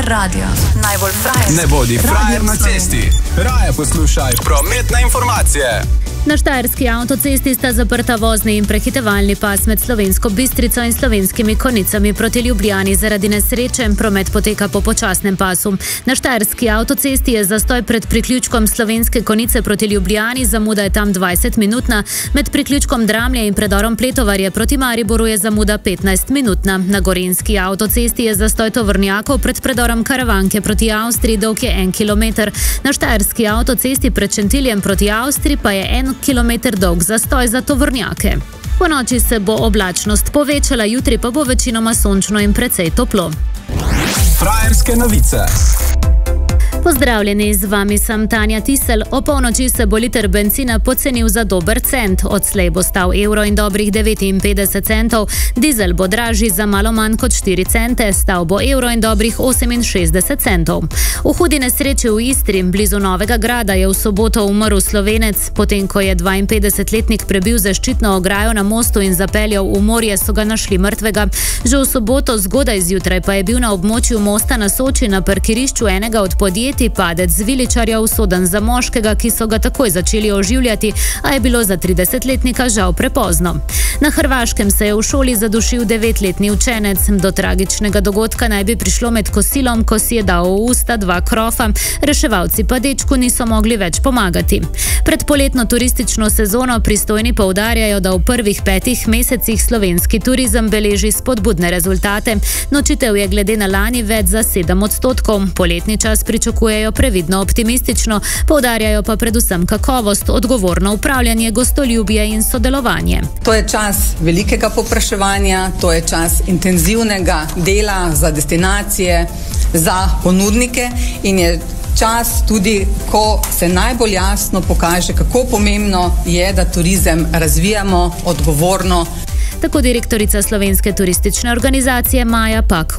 Radio. Najbolj frajer. Ne bodi frajer na cesti. Raje poslušaj prometne informacije. Na štajerski avtocesti sta zaprta vozni in prehitevalni pas med Slovensko Bistrico in Slovenskimi Konjicami proti Ljubljani zaradi nesreče. Promet poteka po počasnem pasu. Na štajerski avtocesti je zastoj pred priključkom Slovenske Konjice proti Ljubljani, zamuda je tam 20-minutna. Med priključkom Dramlje in predorom Pletovarje proti Mariboru je zamuda 15-minutna. Na gorenjski avtocesti je zastoj tovornjakov pred predorom Karavanke proti Avstriji, dolg je 1 kilometer. Na štajerski avtocesti pred Šentiljem proti Avstriji pa je 1 kilometer dolg zastoj za tovornjake. Po noči se bo oblačnost povečala, jutri pa bo večinoma sončno in precej toplo. Frajerske novice. Pozdravljeni, z vami sem Tanja Tisel. O polnoči se bo liter bencina pocenil za dober cent. Odslej bo stal evro in dobrih 59 centov. Dizel bo dražji za malo manj kot 4 cente. Stal bo evro in dobrih 68 centov. V hudi nesreči v Istri, blizu Novega Grada, je v soboto umrl Slovenec. Potem, ko je 52-letnik prebil zaščitno ograjo na mostu in zapeljal v morje, so ga našli mrtvega. Že v soboto zgodaj zjutraj pa je bil na območju mosta na Soči na parkirišču enega od podjetij padec z Viličarja usoden za moškega, ki so ga takoj začeli oživljati, a je bilo za 30-letnika žal prepozno. Na Hrvaškem se je v šoli zadušil 9-letni učenec. Do tragičnega dogodka naj bi prišlo med kosilom, ko si je dal v usta 2 krofa. Reševalci pa dečku niso mogli več pomagati. Pred poletno turistično sezono pristojni poudarjajo, da v prvih 5 mesecih slovenski turizem beleži spodbudne rezultate. Nočitev je glede na lani več za 7%. Poletni čas pričakujejo previdno optimistično, poudarjajo pa predvsem kakovost, odgovorno upravljanje, gostoljubje in sodelovanje. To je čas velikega povpraševanja, to je čas intenzivnega dela za destinacije, za ponudnike in je čas tudi, ko se najbolj jasno pokaže, kako pomembno je, da turizem razvijamo odgovorno. Tako direktorica Slovenske turistične organizacije Maja Pak